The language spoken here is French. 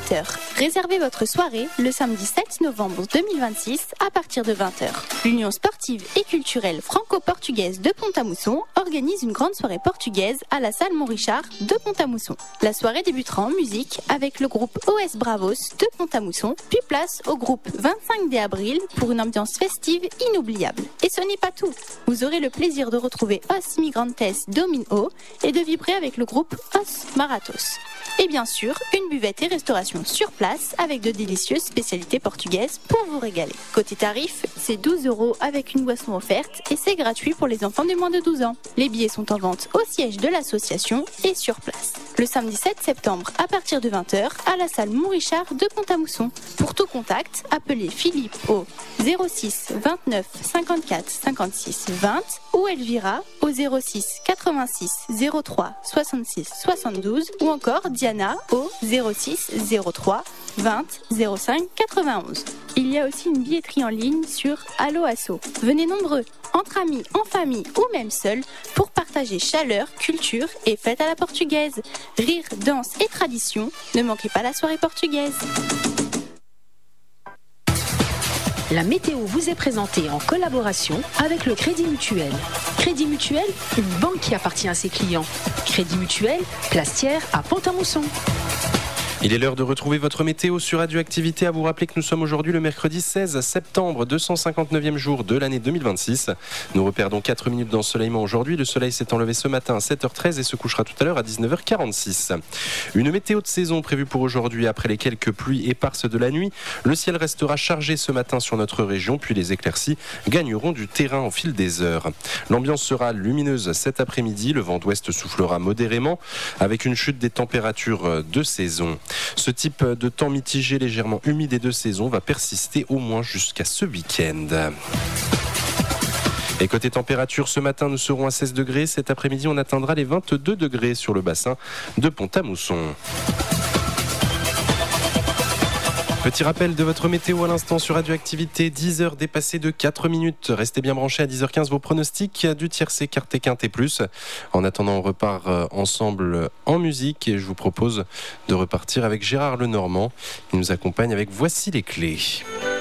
18h. Réservez votre soirée le samedi 7 novembre 2026 à partir de 20h. L'Union sportive et culturelle franco-portugaise de Pont-à-Mousson organise une grande soirée portugaise à la salle Montrichard de Pont-à-Mousson. La soirée débutera en musique avec le groupe OS Bravos de Pont-à-Mousson, puis place au groupe 25 de Abril pour une ambiance festive inoubliable. Et ce n'est pas tout. Vous aurez le plaisir de retrouver Os Migrantes Domino et de vibrer avec le groupe Os Maratos. Et bien sûr, une buvette et restauration sur place avec de délicieuses spécialités portugaises pour vous régaler. Côté tarif, c'est 12 € avec une boisson offerte et c'est gratuit pour les enfants de moins de 12 ans. Les billets sont en vente au siège de l'association et sur place. Le samedi 7 septembre à partir de 20h à la salle Montrichard de Pont-à-Mousson. Pour tout contact, appelez Philippe au 06 29 54 56 20 ou Elvira au 06 86 03 66 72 ou encore Diana au 06 03 20 05 91. Il y a aussi une billetterie en ligne sur Allo Asso. Venez nombreux, entre amis, en famille ou même seuls, pour partager chaleur, culture et fête à la portugaise. Rire, danse et tradition, ne manquez pas la soirée portugaise. La météo vous est présentée en collaboration avec le Crédit Mutuel. Crédit Mutuel, une banque qui appartient à ses clients. Crédit Mutuel, place Thiers à Pont-à-Mousson. Il est l'heure de retrouver votre météo sur Radioactivité. À vous rappeler que nous sommes aujourd'hui le mercredi 16 septembre, 259e jour de l'année 2026. Nous reperdons 4 minutes d'ensoleillement aujourd'hui. Le soleil s'est enlevé ce matin à 7h13 et se couchera tout à l'heure à 19h46. Une météo de saison prévue pour aujourd'hui après les quelques pluies éparses de la nuit. Le ciel restera chargé ce matin sur notre région, puis les éclaircies gagneront du terrain au fil des heures. L'ambiance sera lumineuse cet après-midi. Le vent d'ouest soufflera modérément avec une chute des températures de saison. Ce type de temps mitigé, légèrement humide et de saison va persister au moins jusqu'à ce week-end. Et côté température, ce matin, nous serons à 16 degrés. Cet après-midi, on atteindra les 22 degrés sur le bassin de Pont-à-Mousson. Petit rappel de votre météo à l'instant sur Radioactivité, 10h dépassées de 4 minutes. Restez bien branchés à 10h15 vos pronostics du tiercé, quarté, quinté plus. En attendant, on repart ensemble en musique et je vous propose de repartir avec Gérard Lenormand. Il nous accompagne avec Voici les clés.